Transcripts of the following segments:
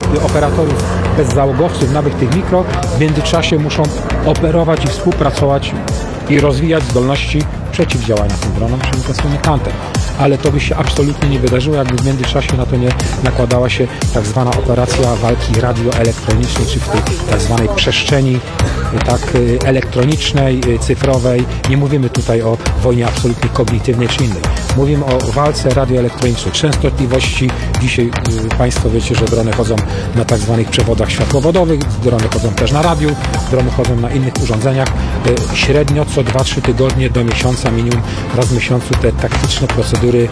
operatorów bezzałogowców, nawet tych mikro, w międzyczasie muszą operować i współpracować i rozwijać zdolności przeciwdziałania tym dronom, czyli komunikantem. Ale to by się absolutnie nie wydarzyło, jakby w międzyczasie na to nie nakładała się tak zwana operacja walki radioelektronicznej, czy w tej tak zwanej przestrzeni elektronicznej, cyfrowej. Nie mówimy tutaj o wojnie absolutnie kognitywnej czy innej. Mówimy o walce radioelektronicznej. Częstotliwości, dzisiaj Państwo wiecie, że drony chodzą na tak zwanych przewodach światłowodowych, drony chodzą też na radiu, drony chodzą na innych urządzeniach. Średnio co 2-3 tygodnie do miesiąca, minimum raz w miesiącu te taktyczne procedury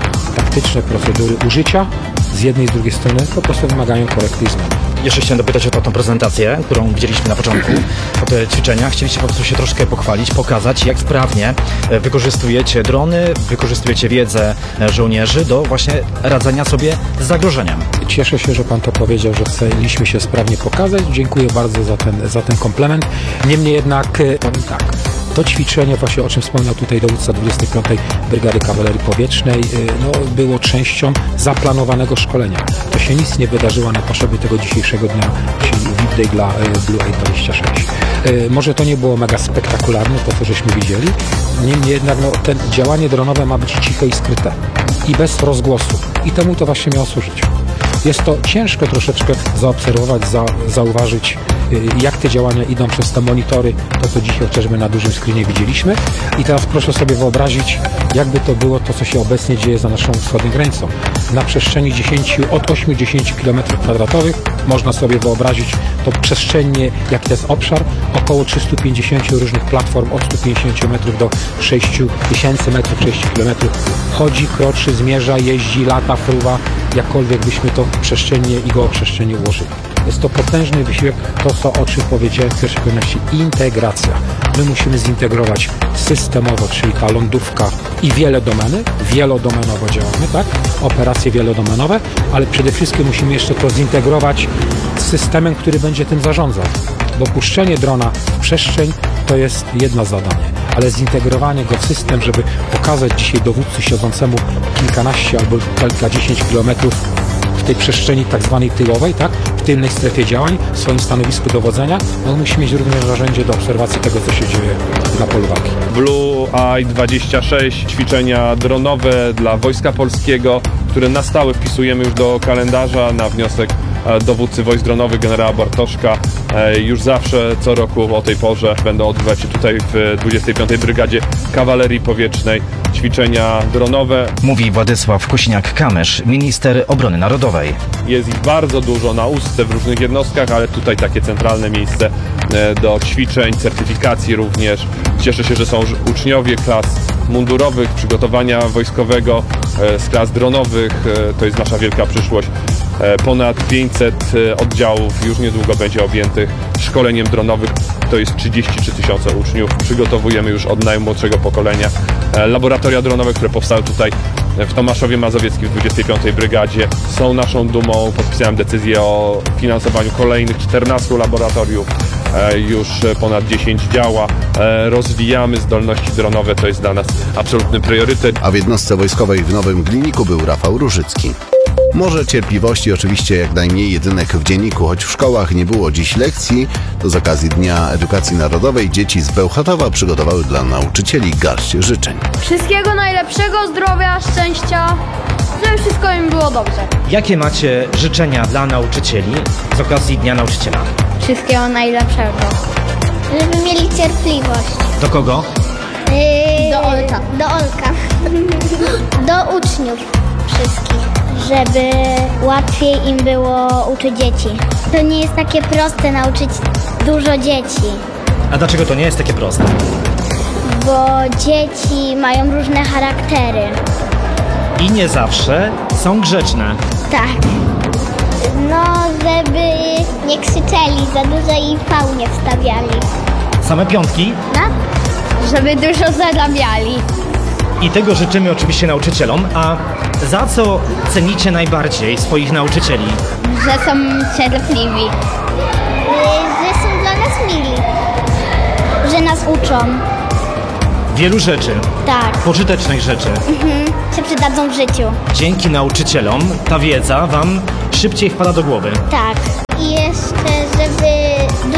użycia z jednej i z drugiej strony po prostu wymagają korekty i zmian. Jeszcze chciałem dopytać o tą prezentację, którą widzieliśmy na początku, o te ćwiczenia. Chcieliście po prostu się troszkę pochwalić, pokazać, jak sprawnie wykorzystujecie drony, wykorzystujecie wiedzę żołnierzy do właśnie radzenia sobie z zagrożeniem. Cieszę się, że Pan to powiedział, że chcieliśmy się sprawnie pokazać. Dziękuję bardzo za ten komplement. Niemniej jednak, powiem tak, to ćwiczenie, właśnie o czym wspomniał tutaj dowódca 25. Brygady Kawalerii Powietrznej, było częścią zaplanowanego szkolenia. To się nic nie wydarzyło na potrzeby tego dzisiejszego dnia, czyli VIP Day dla Blue 26. Może to nie było mega spektakularne, to co żeśmy widzieli, niemniej jednak ten działanie dronowe ma być ciche i skryte i bez rozgłosu. I temu to właśnie miało służyć. Jest to ciężko troszeczkę zaobserwować, zauważyć, jak te działania idą przez te monitory, to co dzisiaj chociażby na dużym screenie widzieliśmy. I teraz proszę sobie wyobrazić, jakby to było to, co się obecnie dzieje za naszą wschodnią granicą. Na przestrzeni od 8-10 km2 można sobie wyobrazić to przestrzennie, jaki to jest obszar, około 350 różnych platform, od 150 metrów do 6000 metrów, 6 km. Chodzi, kroczy, zmierza, jeździ, lata, fruwa, jakkolwiek byśmy to przestrzennie i geoprzestrzenie ułożyli. Jest to potężny wysiłek, o czym powiedziałem w pierwszej kolejności, integracja. My musimy zintegrować systemowo, czyli ta lądówka i wielodomenowo działamy, tak? Operacje wielodomenowe, ale przede wszystkim musimy jeszcze to zintegrować z systemem, który będzie tym zarządzał. Bo puszczenie drona w przestrzeń to jest jedno zadanie, ale zintegrowanie go w system, żeby pokazać dzisiaj dowódcy siedzącemu kilkanaście albo kilkadziesiąt kilometrów w tej przestrzeni tak zwanej tyłowej, tak, w tylnej strefie działań, w swoim stanowisku dowodzenia, musi mieć również narzędzie do obserwacji tego, co się dzieje na polu walki. Blue Eye 26, ćwiczenia dronowe dla Wojska Polskiego, które na stałe wpisujemy już do kalendarza na wniosek dowódcy wojsk dronowych generała Bartoszka. Już zawsze, co roku o tej porze będą odbywać się tutaj w 25. Brygadzie Kawalerii Powietrznej ćwiczenia dronowe. Mówi Władysław Kosiniak-Kamysz, minister obrony narodowej. Jest ich bardzo dużo na ustce w różnych jednostkach, ale tutaj takie centralne miejsce do ćwiczeń, certyfikacji również. Cieszę się, że są uczniowie klas mundurowych, przygotowania wojskowego, z klas dronowych. To jest nasza wielka przyszłość. Ponad 500 oddziałów już niedługo będzie objętych szkoleniem dronowym. To jest 33 000 uczniów. Przygotowujemy już od najmłodszego pokolenia. Laboratoria dronowe, które powstały tutaj w Tomaszowie Mazowieckim w 25. Brygadzie, są naszą dumą. Podpisałem decyzję o finansowaniu kolejnych 14 laboratoriów. Już ponad 10 działa. Rozwijamy zdolności dronowe, to jest dla nas absolutny priorytet. A w jednostce wojskowej w Nowym Gliniku był Rafał Różycki. Może cierpliwości oczywiście jak najmniej jedynek w dzienniku, choć w szkołach nie było dziś lekcji, to z okazji Dnia Edukacji Narodowej dzieci z Bełchatowa przygotowały dla nauczycieli garść życzeń. Wszystkiego najlepszego, zdrowia, szczęścia, żeby wszystko im było dobrze. Jakie macie życzenia dla nauczycieli z okazji Dnia Nauczyciela? Wszystkiego najlepszego. Żeby mieli cierpliwość. Do kogo? Do Olka. Do Olka. Do uczniów wszystkich. Żeby łatwiej im było uczyć dzieci. To nie jest takie proste nauczyć dużo dzieci. A dlaczego to nie jest takie proste? Bo dzieci mają różne charaktery. I nie zawsze są grzeczne. Tak. No, żeby nie krzyczeli za dużo i fał nie wstawiali. Same piątki? No? Żeby dużo zarabiali. I tego życzymy oczywiście nauczycielom, a za co cenicie najbardziej swoich nauczycieli? Że są cierpliwi. Że są dla nas mili. Że nas uczą. Wielu rzeczy. Tak. Pożytecznych rzeczy. Się przydadzą w życiu. Dzięki nauczycielom ta wiedza wam szybciej wpada do głowy. Tak.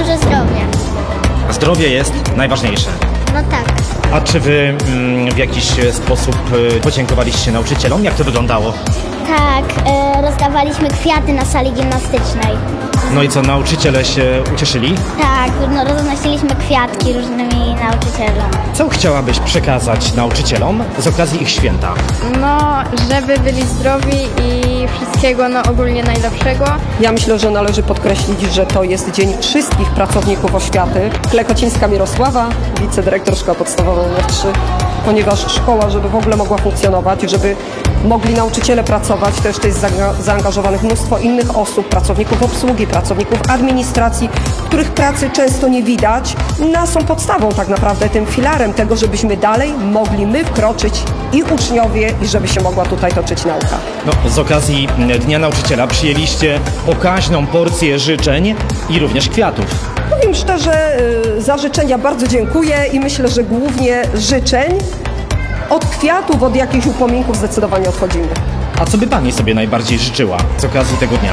może zdrowie. Zdrowie jest najważniejsze. No tak. A czy wy w jakiś sposób podziękowaliście nauczycielom? Jak to wyglądało? Tak, rozdawaliśmy kwiaty na sali gimnastycznej. No i co, nauczyciele się ucieszyli? Tak, no, roznosiliśmy kwiatki różnymi nauczycielom. Co chciałabyś przekazać nauczycielom z okazji ich święta? No, żeby byli zdrowi i wszystkiego ogólnie najlepszego. Ja myślę, że należy podkreślić, że to jest dzień wszystkich pracowników oświaty. Klekocińska Mirosława, wicedyrektor Szkoły Podstawowej nr 3, ponieważ szkoła, żeby w ogóle mogła funkcjonować, żeby mogli nauczyciele pracować, też to jest zaangażowanych mnóstwo innych osób, pracowników obsługi, pracowników administracji, których pracy często nie widać, są podstawą tak naprawdę, tym filarem tego, żebyśmy dalej mogli my wkroczyć i uczniowie, i żeby się mogła tutaj toczyć nauka. No, z okazji Dnia Nauczyciela przyjęliście pokaźną porcję życzeń i również kwiatów. Powiem szczerze, za życzenia bardzo dziękuję i myślę, że głównie życzeń. Od kwiatów, od jakichś upominków zdecydowanie odchodzimy. A co by pani sobie najbardziej życzyła z okazji tego dnia?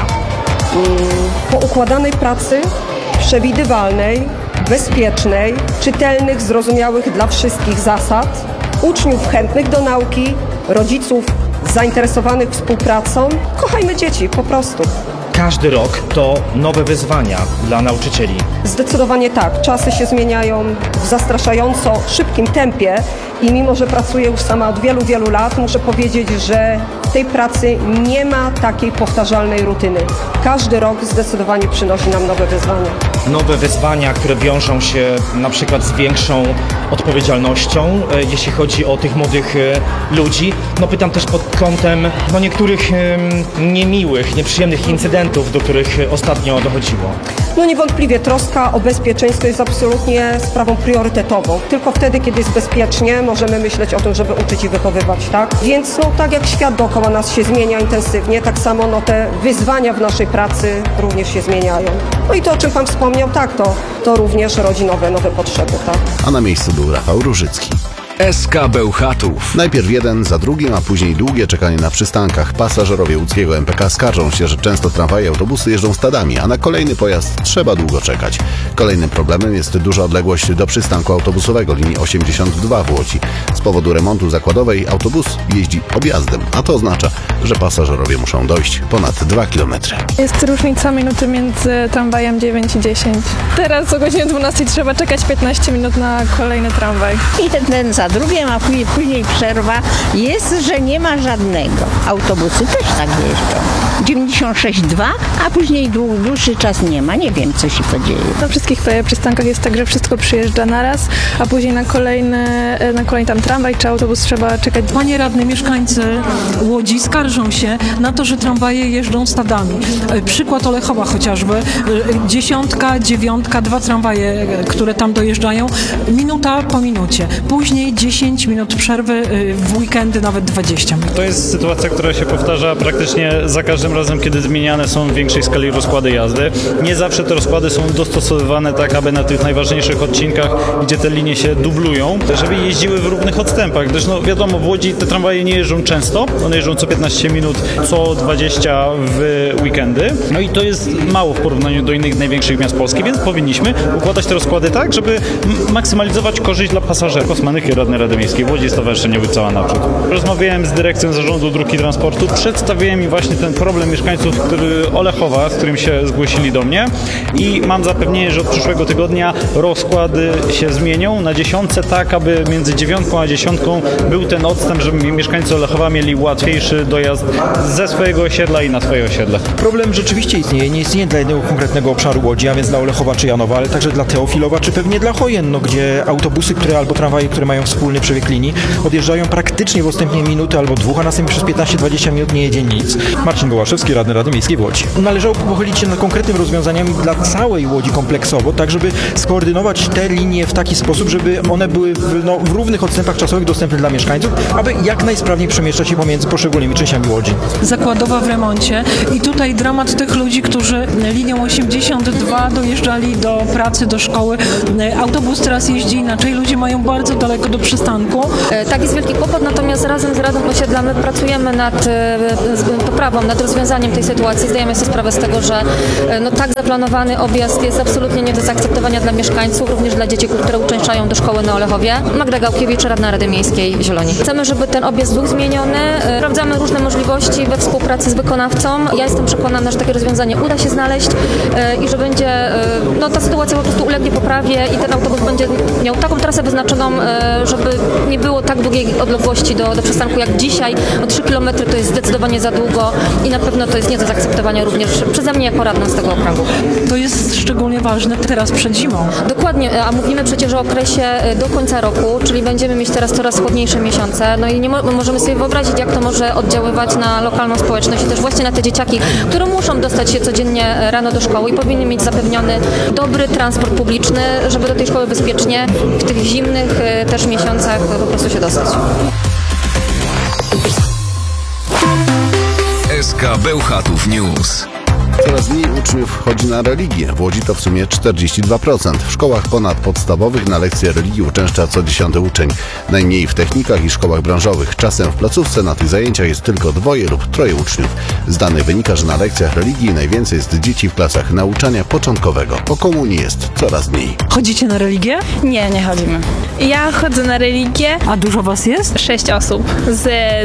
Poukładanej pracy, przewidywalnej, bezpiecznej, czytelnych, zrozumiałych dla wszystkich zasad, uczniów chętnych do nauki, rodziców zainteresowanych współpracą. Kochajmy dzieci, po prostu. Każdy rok to nowe wyzwania dla nauczycieli. Zdecydowanie tak. Czasy się zmieniają w zastraszająco szybkim tempie i mimo, że pracuję już sama od wielu, wielu lat, muszę powiedzieć, że w tej pracy nie ma takiej powtarzalnej rutyny. Każdy rok zdecydowanie przynosi nam nowe wyzwania. Nowe wyzwania, które wiążą się na przykład z większą odpowiedzialnością, jeśli chodzi o tych młodych ludzi. No pytam też pod kątem niektórych niemiłych, nieprzyjemnych incydentów, do których ostatnio dochodziło. No niewątpliwie troska o bezpieczeństwo jest absolutnie sprawą priorytetową. Tylko wtedy, kiedy jest bezpiecznie, możemy myśleć o tym, żeby uczyć i wychowywać, tak? Więc tak jak świat dookoła nas się zmienia intensywnie, tak samo te wyzwania w naszej pracy również się zmieniają. No i to, o czym Pan wspomniał, tak, to również rodzi nowe potrzeby, tak? A na miejscu był Rafał Różycki. SK Bełchatów. Najpierw jeden za drugim, a później długie czekanie na przystankach. Pasażerowie łódzkiego MPK skarżą się, że często tramwaje i autobusy jeżdżą stadami, a na kolejny pojazd trzeba długo czekać. Kolejnym problemem jest duża odległość do przystanku autobusowego linii 82 w Łodzi. Z powodu remontu zakładowej autobus jeździ objazdem, a to oznacza, że pasażerowie muszą dojść ponad 2 km. Jest różnica minuty między tramwajem 9 i 10. Teraz o godzinie 12 trzeba czekać 15 minut na kolejny tramwaj. I ten za drugim, a później przerwa jest, że nie ma żadnego. Autobusy też tak jeżdżą. 96,2, a później dłuższy czas nie ma. Nie wiem, co się podzieje. Na wszystkich przystankach jest tak, że wszystko przyjeżdża naraz, a później na kolejny tam tramwaj czy autobus trzeba czekać. Panie radny, mieszkańcy Łodzi skarżą się na to, że tramwaje jeżdżą stadami. Przykład Olechowa chociażby. 10, 9, 2 tramwaje, które tam dojeżdżają, minuta po minucie. Później 10 minut przerwy, w weekendy nawet 20 minut. To jest sytuacja, która się powtarza praktycznie za każdym razem, kiedy zmieniane są w większej skali rozkłady jazdy. Nie zawsze te rozkłady są dostosowywane tak, aby na tych najważniejszych odcinkach, gdzie te linie się dublują, żeby jeździły w równych odstępach, gdyż wiadomo, w Łodzi te tramwaje nie jeżdżą często, one jeżdżą co 15 minut, co 20 w weekendy. No i to jest mało w porównaniu do innych największych miast Polski, więc powinniśmy układać te rozkłady tak, żeby maksymalizować korzyść dla pasażerów. Kosmanychy, radny Rady Miejskiej w Łodzi, Stowarzyszenie Łycała Naprzód. Rozmawiałem z dyrekcją Zarządu Dróg i Transportu, przedstawiłem im właśnie ten problem mieszkańców Olechowa, z którym się zgłosili do mnie i mam zapewnienie, że od przyszłego tygodnia rozkłady się zmienią na 10, tak aby między 9 a 10 był ten odstęp, żeby mieszkańcy Olechowa mieli łatwiejszy dojazd ze swojego osiedla i na swoje osiedle. Problem rzeczywiście istnieje, nie istnieje dla jednego konkretnego obszaru Łodzi, a więc dla Olechowa czy Janowa, ale także dla Teofilowa, czy pewnie dla Chojen, gdzie autobusy, albo tramwaje, które mają wspólny przebieg linii, odjeżdżają praktycznie w odstępnie minuty albo 2, a następnie przez 15-20 minut nie jedzie nic. Marcin Gołaszewski, radny Rady Miejskiej w Łodzi. Należałoby pochylić się nad konkretnymi rozwiązaniami dla całej Łodzi kompleksowo, tak żeby skoordynować te linie w taki sposób, żeby one były w równych odstępach czasowych dostępne dla mieszkańców, aby jak najsprawniej przemieszczać się pomiędzy poszczególnymi częściami Łodzi. Zakładowa w remoncie i tutaj dramat tych ludzi, którzy linią 82 dojeżdżali do pracy, do szkoły. Autobus teraz jeździ inaczej, ludzie mają bardzo daleko do przystanku. Tak, jest wielki kłopot, natomiast razem z Radą Osiedla my pracujemy nad poprawą, nad rozwiązaniem rozwiązaniem tej sytuacji. Zdajemy sobie sprawę z tego, że tak zaplanowany objazd jest absolutnie nie do zaakceptowania dla mieszkańców, również dla dzieci, które uczęszczają do szkoły na Olechowie. Magda Gałkiewicz, radna Rady Miejskiej Zieloni. Chcemy, żeby ten objazd był zmieniony. Sprawdzamy różne możliwości we współpracy z wykonawcą. Ja jestem przekonana, że takie rozwiązanie uda się znaleźć i że będzie, ta sytuacja po prostu ulegnie poprawie i ten autobus będzie miał taką trasę wyznaczoną, żeby nie było tak długiej odległości do przystanku jak dzisiaj. 3 km to jest zdecydowanie za długo i na pewno to jest nie do zaakceptowania również przeze mnie jako radna z tego okręgu. To jest szczególnie ważne teraz przed zimą. Dokładnie, a mówimy przecież o okresie do końca roku, czyli będziemy mieć teraz coraz chłodniejsze miesiące. No i nie możemy sobie wyobrazić, jak to może oddziaływać na lokalną społeczność i też właśnie na te dzieciaki, które muszą dostać się codziennie rano do szkoły i powinny mieć zapewniony dobry transport publiczny, żeby do tej szkoły bezpiecznie w tych zimnych też miesiącach po prostu się dostać. SK Bełchatów News. Coraz mniej uczniów chodzi na religię. W Łodzi to w sumie 42%. W szkołach ponadpodstawowych na lekcje religii uczęszcza co 10. uczeń. Najmniej w technikach i szkołach branżowych. Czasem w placówce na tych zajęciach jest tylko 2 lub 3 uczniów. Z danych wynika, że na lekcjach religii najwięcej jest dzieci w klasach nauczania początkowego. Po komunii jest coraz mniej. Chodzicie na religię? Nie chodzimy. Ja chodzę na religię. A dużo was jest? 6 osób z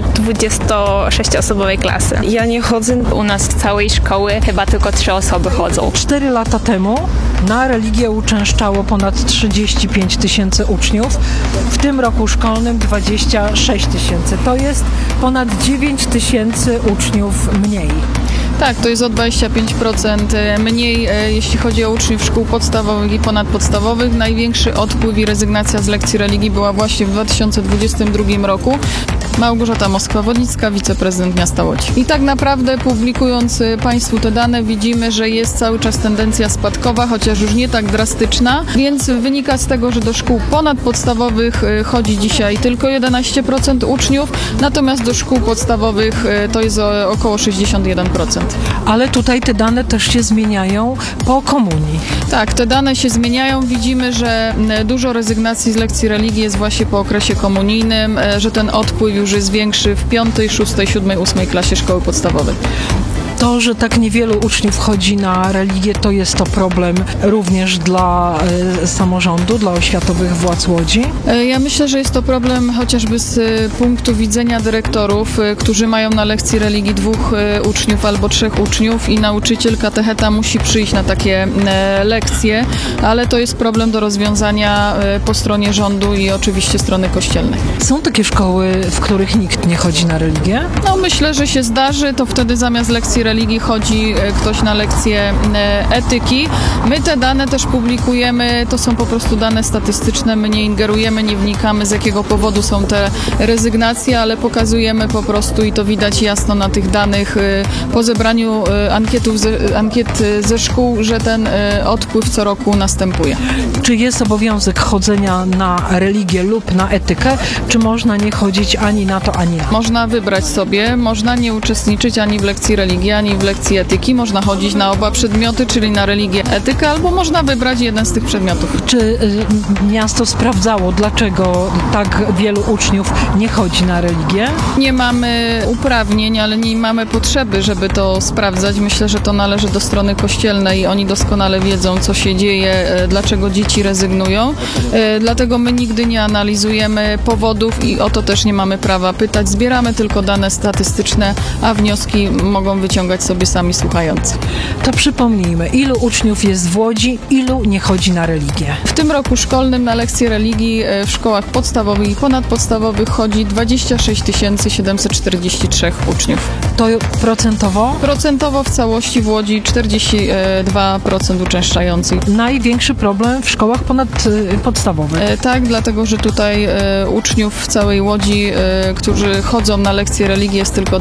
26-osobowej klasy. Ja nie chodzę. U nas z całej szkoły chyba tylko 3 osoby chodzą. 4 lata temu na religię uczęszczało ponad 35 000 uczniów. W tym roku szkolnym 26 000. To jest ponad 9 000 uczniów mniej. Tak, to jest o 25% mniej, jeśli chodzi o uczniów szkół podstawowych i ponadpodstawowych. Największy odpływ i rezygnacja z lekcji religii była właśnie w 2022 roku. Małgorzata Moskwa-Wodnicka, wiceprezydent miasta Łodzi. I tak naprawdę publikując Państwu te dane widzimy, że jest cały czas tendencja spadkowa, chociaż już nie tak drastyczna, więc wynika z tego, że do szkół ponadpodstawowych chodzi dzisiaj tylko 11% uczniów, natomiast do szkół podstawowych to jest około 61%. Ale tutaj te dane też się zmieniają po komunii. Tak, te dane się zmieniają. Widzimy, że dużo rezygnacji z lekcji religii jest właśnie po okresie komunijnym, że ten odpływ już jest większy w 5., 6., 7., 8. klasie szkoły podstawowej. To, że tak niewielu uczniów chodzi na religię, to jest to problem również dla samorządu, dla oświatowych władz Łodzi? Ja myślę, że jest to problem chociażby z punktu widzenia dyrektorów, którzy mają na lekcji religii 2 uczniów albo 3 uczniów i nauczyciel katecheta musi przyjść na takie lekcje, ale to jest problem do rozwiązania po stronie rządu i oczywiście strony kościelnej. Są takie szkoły, w których nikt nie chodzi na religię? No myślę, że się zdarzy, to wtedy zamiast lekcji religii chodzi ktoś na lekcje etyki. My te dane też publikujemy, to są po prostu dane statystyczne, my nie ingerujemy, nie wnikamy z jakiego powodu są te rezygnacje, ale pokazujemy po prostu i to widać jasno na tych danych po zebraniu ankiet ze szkół, że ten odpływ co roku następuje. Czy jest obowiązek chodzenia na religię lub na etykę, czy można nie chodzić ani na to, ani na to? Można wybrać sobie, można nie uczestniczyć ani w lekcji religii, ani w lekcji etyki, można chodzić na oba przedmioty, czyli na religię, etykę, albo można wybrać jeden z tych przedmiotów. Czy miasto sprawdzało, dlaczego tak wielu uczniów nie chodzi na religię? Nie mamy uprawnień, ale nie mamy potrzeby, żeby to sprawdzać. Myślę, że to należy do strony kościelnej. Oni doskonale wiedzą, co się dzieje, dlaczego dzieci rezygnują. Dlatego my nigdy nie analizujemy powodów i o to też nie mamy prawa pytać. Zbieramy tylko dane statystyczne, a wnioski mogą wyciągać sobie sami słuchający. To przypomnijmy, ilu uczniów jest w Łodzi, ilu nie chodzi na religię? W tym roku szkolnym na lekcje religii w szkołach podstawowych i ponadpodstawowych chodzi 26 743 uczniów. To procentowo? Procentowo w całości w Łodzi 42% uczęszczających. Największy problem w szkołach ponadpodstawowych. Tak, dlatego, że tutaj uczniów w całej Łodzi, którzy chodzą na lekcje religii jest tylko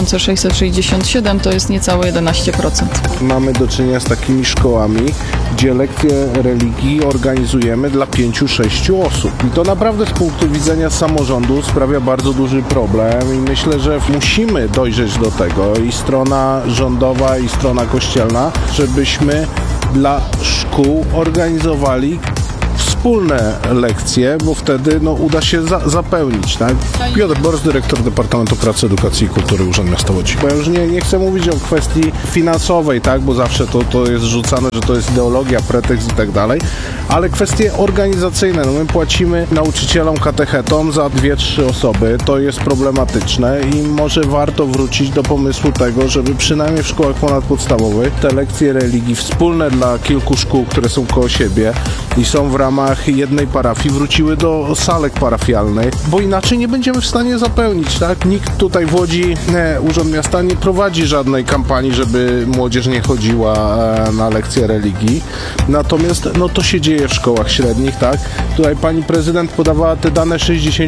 2667, to jest niecałe 11%. Mamy do czynienia z takimi szkołami, gdzie lekcje religii organizujemy dla 5-6 osób. I to naprawdę z punktu widzenia samorządu sprawia bardzo duży problem i myślę, że musimy dojrzeć do tego i strona rządowa i strona kościelna, żebyśmy dla szkół organizowali wspólne lekcje, bo wtedy uda się zapełnić, tak? Piotr Borys, dyrektor Departamentu Pracy, Edukacji i Kultury Urząd Miasta Łodzi. Bo ja już nie chcę mówić o kwestii finansowej, tak? Bo zawsze to jest rzucane, że to jest ideologia, pretekst i tak dalej, ale kwestie organizacyjne. My płacimy nauczycielom, katechetom za 2-3 osoby. To jest problematyczne i może warto wrócić do pomysłu tego, żeby przynajmniej w szkołach ponadpodstawowych te lekcje religii wspólne dla kilku szkół, które są koło siebie i są w ramach jednej parafii, wróciły do salek parafialnych, bo inaczej nie będziemy w stanie zapełnić, tak? Nikt tutaj w Łodzi, Urząd Miasta nie prowadzi żadnej kampanii, żeby młodzież nie chodziła na lekcje religii. Natomiast to się dzieje w szkołach średnich, tak? Tutaj pani prezydent podawała te dane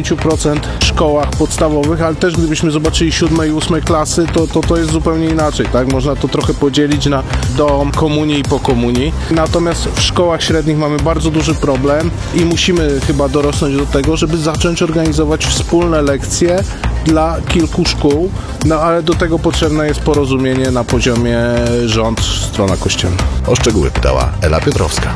60% w szkołach podstawowych, ale też gdybyśmy zobaczyli 7. i 8. klasy, to jest zupełnie inaczej, tak? Można to trochę podzielić na do komunii i po komunii. Natomiast w szkołach średnich mamy bardzo duży problem i musimy chyba dorosnąć do tego, żeby zacząć organizować wspólne lekcje dla kilku szkół, ale do tego potrzebne jest porozumienie na poziomie rząd, strona kościelna. O szczegóły pytała Ela Piotrowska.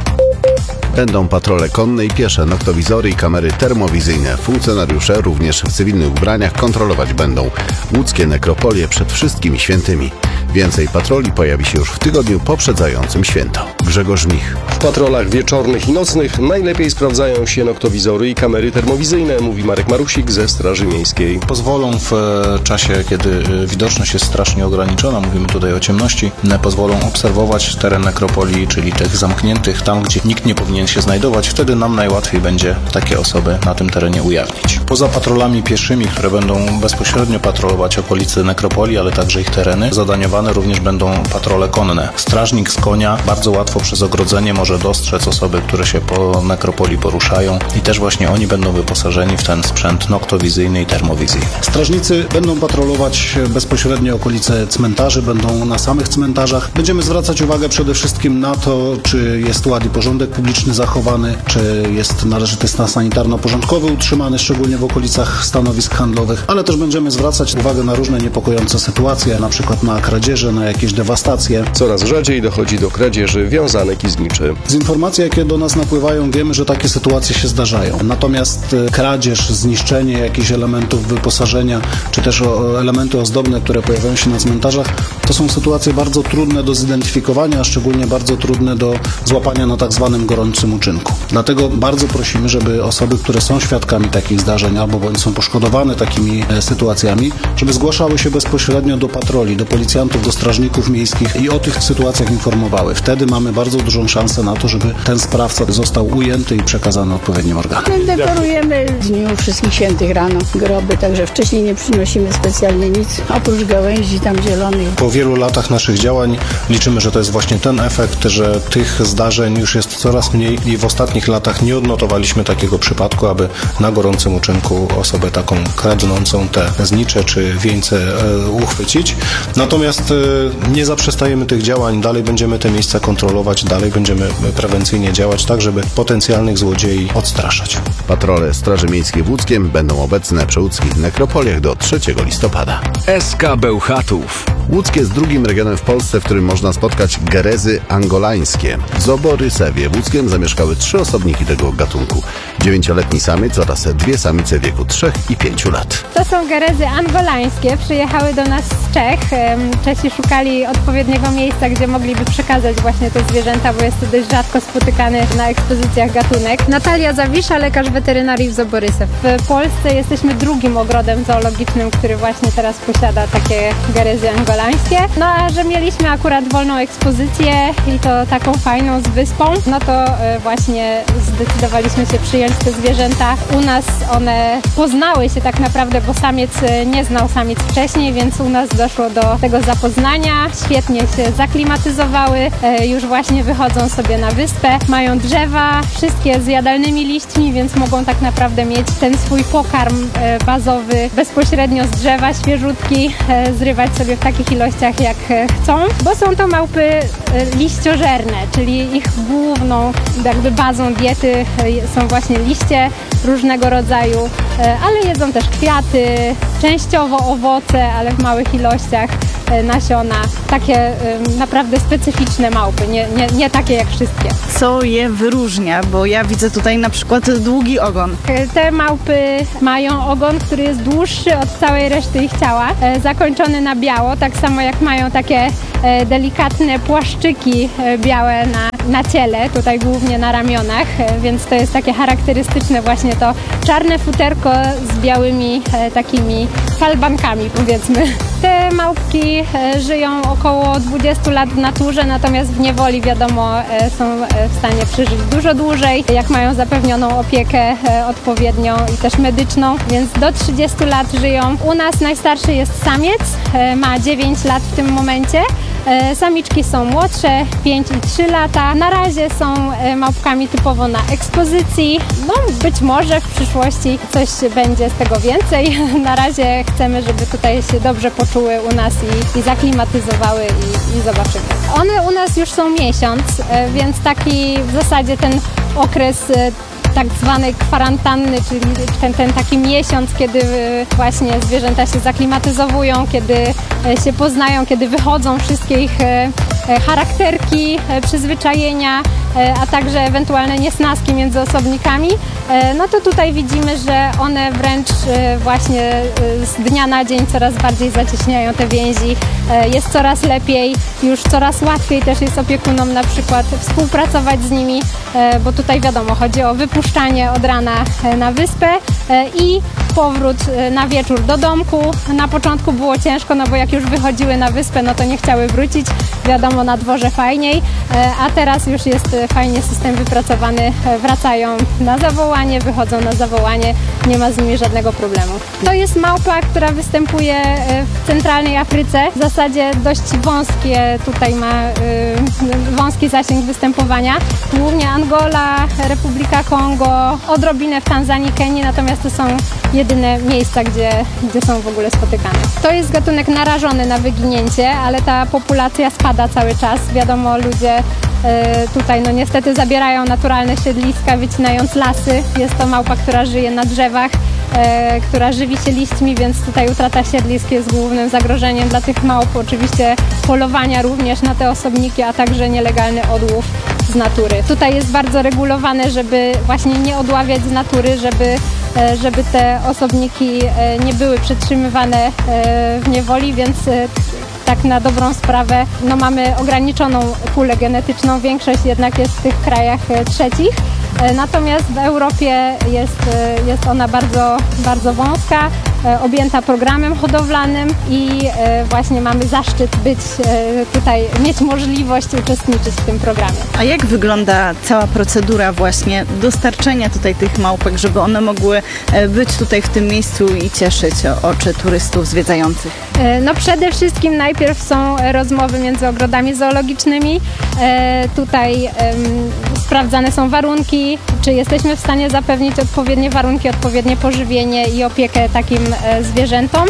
Będą patrole konne i piesze, noktowizory i kamery termowizyjne. Funkcjonariusze również w cywilnych ubraniach kontrolować będą łódzkie nekropolie przed wszystkimi świętymi. Więcej patroli pojawi się już w tygodniu poprzedzającym święto. Grzegorz Mich. W patrolach wieczornych i nocnych najlepiej sprawdzają się noktowizory i kamery termowizyjne, mówi Marek Marusik ze Straży Miejskiej. Pozwolą w czasie, kiedy widoczność jest strasznie ograniczona, mówimy tutaj o ciemności, pozwolą obserwować teren nekropolii, czyli tych zamkniętych, tam gdzie nikt nie powinien się znajdować. Wtedy nam najłatwiej będzie takie osoby na tym terenie ujawnić. Poza patrolami pieszymi, które będą bezpośrednio patrolować okolice nekropolii, ale także ich tereny, zadaniowane również będą patrole konne. Strażnik z konia bardzo łatwo przez ogrodzenie może dostrzec osoby, które się po nekropolii poruszają i też właśnie oni będą wyposażeni w ten sprzęt noktowizyjny i termowizyjny. Strażnicy będą patrolować bezpośrednio okolice cmentarzy, będą na samych cmentarzach. Będziemy zwracać uwagę przede wszystkim na to, czy jest ład i porządek publiczny zachowany, czy jest należyty stan sanitarno-porządkowy utrzymany, szczególnie w okolicach stanowisk handlowych, ale też będziemy zwracać uwagę na różne niepokojące sytuacje, na przykład na kradzieże, na jakieś dewastacje. Coraz rzadziej dochodzi do kradzieży wiązanek i zniczy. Z informacji, jakie do nas napływają, wiemy, że takie sytuacje się zdarzają. Natomiast kradzież, zniszczenie jakichś elementów wyposażenia, czy też elementy ozdobne, które pojawiają się na cmentarzach, to są sytuacje bardzo trudne do zidentyfikowania, a szczególnie bardzo trudne do złapania na tak zwanym gorącym uczynku. Dlatego bardzo prosimy, żeby osoby, które są świadkami takich zdarzeń albo bądź są poszkodowane takimi sytuacjami, żeby zgłaszały się bezpośrednio do patroli, do policjantów, do strażników miejskich i o tych sytuacjach informowały. Wtedy mamy bardzo dużą szansę na to, żeby ten sprawca został ujęty i przekazany odpowiednim organom. Dekorujemy w dniu Wszystkich Świętych rano groby, także wcześniej nie przynosimy specjalnie nic, oprócz gałęzi tam zielonych. Po wielu latach naszych działań liczymy, że to jest właśnie ten efekt, że tych zdarzeń już jest coraz mniej i w ostatnich latach nie odnotowaliśmy takiego przypadku, aby na gorącym uczynku osobę taką kradnącą te znicze czy wieńce uchwycić. Natomiast nie zaprzestajemy tych działań, dalej będziemy te miejsca kontrolować, dalej będziemy prewencyjnie działać, tak żeby potencjalnych złodziei odstraszać. Patrole Straży Miejskiej w Łódzkiem będą obecne przy łódzkich nekropoliach do 3 listopada. SK Bełchatów. Łódzkie jest drugim regionem w Polsce, w którym można spotkać gerezy angolańskie. W Zoborysewie w Łódzkiem zamieszkały 3 osobniki tego gatunku. 9-letni samiec oraz 2 samice w wieku 3 i 5 lat. To są gerezy angolańskie, przyjechały do nas z Czech. Czesi szukali odpowiedniego miejsca, gdzie mogliby przekazać właśnie te zwierzęta, bo jest to dość rzadko spotykany na ekspozycjach gatunek. Natalia Zawisza, lekarz weterynarii w Zoborysew. W Polsce jesteśmy drugim ogrodem zoologicznym, który właśnie teraz posiada takie gerezy angolańskie. No a że mieliśmy akurat wolną ekspozycję i to taką fajną z wyspą, no to właśnie zdecydowaliśmy się przyjąć te zwierzęta. U nas one poznały się tak naprawdę, bo samiec nie znał samic wcześniej, więc u nas doszło do tego zapoznania. Świetnie się zaklimatyzowały, już właśnie wychodzą sobie na wyspę. Mają drzewa, wszystkie z jadalnymi liśćmi, więc mogą tak naprawdę mieć ten swój pokarm bazowy bezpośrednio z drzewa, świeżutki, zrywać sobie w takich ilościach jak chcą, bo są to małpy liściożerne, czyli ich główną jakby bazą diety są właśnie liście różnego rodzaju, ale jedzą też kwiaty, częściowo owoce, ale w małych ilościach. nasiona. Takie naprawdę specyficzne małpy, nie takie jak wszystkie. Co je wyróżnia? Bo ja widzę tutaj na przykład długi ogon. Te małpy mają ogon, który jest dłuższy od całej reszty ich ciała, zakończony na biało, tak samo jak mają takie delikatne płaszczyki białe na ciele, tutaj głównie na ramionach, więc to jest takie charakterystyczne właśnie to czarne futerko z białymi takimi falbankami, powiedzmy. Te małpki żyją około 20 lat w naturze, natomiast w niewoli wiadomo są w stanie przeżyć dużo dłużej, jak mają zapewnioną opiekę odpowiednią i też medyczną, więc do 30 lat żyją. U nas najstarszy jest samiec, ma 9 lat w tym momencie. Samiczki są młodsze, 5 i 3 lata. Na razie są małpkami typowo na ekspozycji. No być może w przyszłości coś będzie z tego więcej. Na razie chcemy, żeby tutaj się dobrze poczuły u nas i zaklimatyzowały i zobaczymy. One u nas już są miesiąc, więc taki w zasadzie ten okres tak zwanej kwarantanny, czyli ten taki miesiąc, kiedy właśnie zwierzęta się zaklimatyzowują, kiedy się poznają, kiedy wychodzą wszystkie ich charakterki, przyzwyczajenia, a także ewentualne niesnaski między osobnikami, no to tutaj widzimy, że one wręcz właśnie z dnia na dzień coraz bardziej zacieśniają te więzi. Jest coraz lepiej, już coraz łatwiej też jest opiekunom na przykład współpracować z nimi, bo tutaj wiadomo, chodzi o wypuszczanie od rana na wyspę i powrót na wieczór do domku. Na początku było ciężko, no bo jak już wychodziły na wyspę, no to nie chciały wrócić. Wiadomo, na dworze fajniej, a teraz już jest fajnie system wypracowany. Wracają na zawołanie, wychodzą na zawołanie, nie ma z nimi żadnego problemu. To jest małpa, która występuje w centralnej Afryce. W zasadzie dość wąskie tutaj ma wąski zasięg występowania. Głównie Angola, Republika Kongo, odrobinę w Tanzanii, Kenii, natomiast to są jedyne miejsca, gdzie są w ogóle spotykane. To jest gatunek narażony na wyginięcie, ale ta populacja spada cały czas. Wiadomo, ludzie tutaj no niestety zabierają naturalne siedliska, wycinając lasy. Jest to małpa, która żyje na drzewach, która żywi się liśćmi, więc tutaj utrata siedlisk jest głównym zagrożeniem dla tych małp. Oczywiście polowania również na te osobniki, a także nielegalny odłów z natury. Tutaj jest bardzo regulowane, żeby właśnie nie odławiać z natury, żeby te osobniki nie były przetrzymywane w niewoli, więc tak na dobrą sprawę no mamy ograniczoną pulę genetyczną, większość jednak jest w tych krajach trzecich. Natomiast w Europie jest ona bardzo, bardzo wąska, objęta programem hodowlanym i właśnie mamy zaszczyt być tutaj, mieć możliwość uczestniczyć w tym programie. A jak wygląda cała procedura właśnie dostarczenia tutaj tych małpek, żeby one mogły być tutaj w tym miejscu i cieszyć oczy turystów zwiedzających? No przede wszystkim najpierw są rozmowy między ogrodami zoologicznymi. Tutaj sprawdzane są warunki, czy jesteśmy w stanie zapewnić odpowiednie warunki, odpowiednie pożywienie i opiekę takim zwierzętom.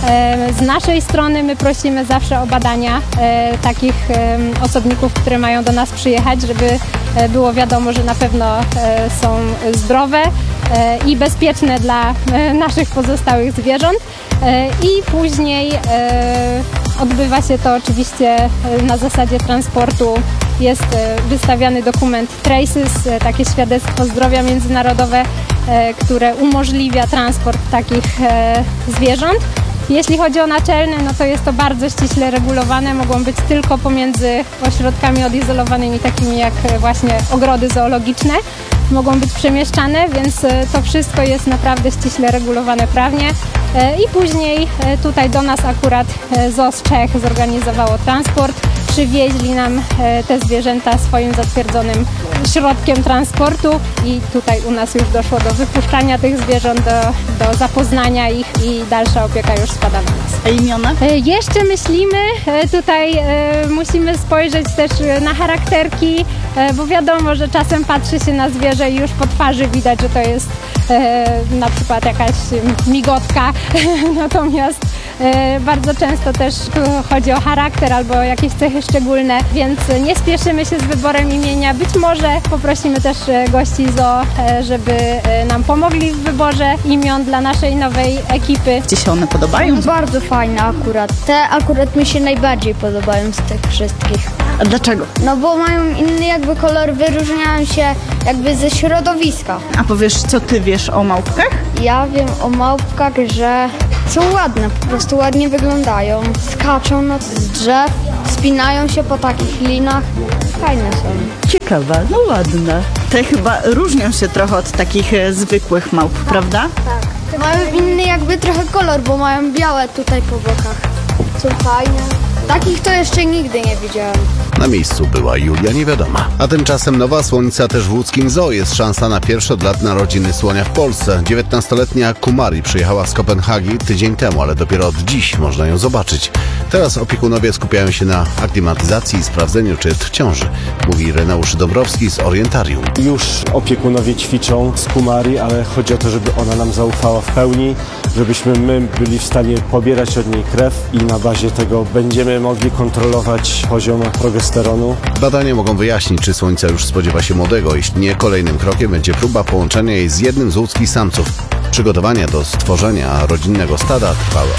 Z naszej strony my prosimy zawsze o badania takich osobników, które mają do nas przyjechać, żeby było wiadomo, że na pewno są zdrowe i bezpieczne dla naszych pozostałych zwierząt. I później odbywa się to oczywiście na zasadzie transportu. Jest wystawiany dokument Traces, takie świadectwo zdrowia międzynarodowe, które umożliwia transport takich zwierząt. Jeśli chodzi o naczelne, no to jest to bardzo ściśle regulowane, mogą być tylko pomiędzy ośrodkami odizolowanymi, takimi jak właśnie ogrody zoologiczne, mogą być przemieszczane, więc to wszystko jest naprawdę ściśle regulowane prawnie. I później tutaj do nas akurat ZOO z Czech zorganizowało transport, przywieźli nam te zwierzęta swoim zatwierdzonym środkiem transportu i tutaj u nas już doszło do wypuszczania tych zwierząt, do zapoznania ich i dalsza opieka już spada na nas. A imiona? Jeszcze myślimy, tutaj musimy spojrzeć też na charakterki, bo wiadomo, że czasem patrzy się na zwierzę i już po twarzy widać, że to jest na przykład jakaś migotka, natomiast Bardzo często też tu chodzi o charakter albo jakieś cechy szczególne, więc nie spieszymy się z wyborem imienia. Być może poprosimy też gości ZOO, żeby nam pomogli w wyborze imion dla naszej nowej ekipy. Ci się one podobają? Bardzo fajne akurat. Te akurat mi się najbardziej podobają z tych wszystkich. A dlaczego? No bo mają inny jakby kolor, wyróżniają się jakby ze środowiska. A powiesz, co ty wiesz o małpkach? Ja wiem o małpkach, że są ładne, po prostu ładnie wyglądają. Skaczą z drzew, spinają się po takich linach. Fajne są. Ciekawa, no ładne. Te chyba różnią się trochę od takich zwykłych małp, prawda? Tak. Mają inny jakby trochę kolor, bo mają białe tutaj po bokach. Są fajne. Takich to jeszcze nigdy nie widziałem. Na miejscu była Julia Niewiadoma. A tymczasem nowa słonica też w łódzkim zoo. Jest szansa na pierwsze od lat narodziny słonia w Polsce. 19-letnia Kumari przyjechała z Kopenhagi tydzień temu, ale dopiero od dziś można ją zobaczyć. Teraz opiekunowie skupiają się na aklimatyzacji i sprawdzeniu, czy jest w ciąży, mówi Reneusz Dąbrowski z Orientarium. Już opiekunowie ćwiczą z Kumari, ale chodzi o to, żeby ona nam zaufała w pełni, żebyśmy my byli w stanie pobierać od niej krew i na bazie tego będziemy mogli kontrolować poziom progesteronu. Badania mogą wyjaśnić, czy słońca już spodziewa się młodego. Jeśli nie, kolejnym krokiem będzie próba połączenia jej z jednym z łódzkich samców. Przygotowania do stworzenia rodzinnego stada trwały